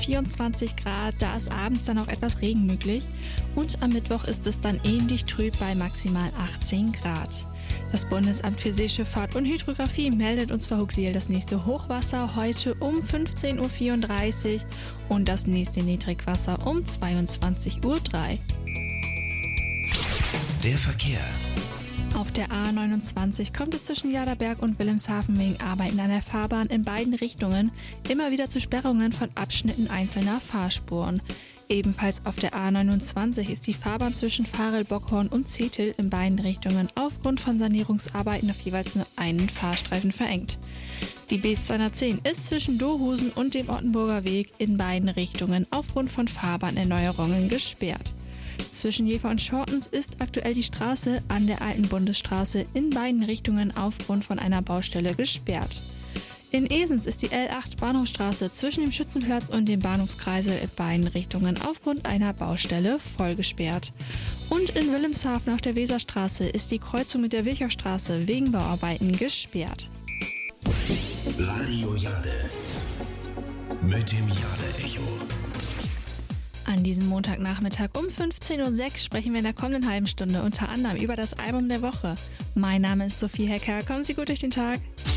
24 Grad, da ist abends dann auch etwas Regen möglich. Und am Mittwoch ist es dann ähnlich trüb bei maximal 18 Grad. Das Bundesamt für Seeschifffahrt und Hydrographie meldet uns für Huxil das nächste Hochwasser heute um 15.34 Uhr und das nächste Niedrigwasser um 22.03 Uhr. Der Verkehr. Auf der A29 kommt es zwischen Jaderberg und Wilhelmshaven wegen Arbeiten an der Fahrbahn in beiden Richtungen immer wieder zu Sperrungen von Abschnitten einzelner Fahrspuren. Ebenfalls auf der A29 ist die Fahrbahn zwischen Varel-Bockhorn und Zetel in beiden Richtungen aufgrund von Sanierungsarbeiten auf jeweils nur einen Fahrstreifen verengt. Die B210 ist zwischen Dohusen und dem Ottenburger Weg in beiden Richtungen aufgrund von Fahrbahnerneuerungen gesperrt. Zwischen Jever und Schortens ist aktuell die Straße an der alten Bundesstraße in beiden Richtungen aufgrund von einer Baustelle gesperrt. In Esens ist die L8 Bahnhofstraße zwischen dem Schützenplatz und dem Bahnhofskreisel in beiden Richtungen aufgrund einer Baustelle voll gesperrt. Und in Wilhelmshaven auf der Weserstraße ist die Kreuzung mit der Wilcherstraße wegen Bauarbeiten gesperrt. Radio Jade. Mit dem Jade-Echo. An diesem Montagnachmittag um 15.06 Uhr sprechen wir in der kommenden halben Stunde unter anderem über das Album der Woche. Mein Name ist Sophie Hecker. Kommen Sie gut durch den Tag.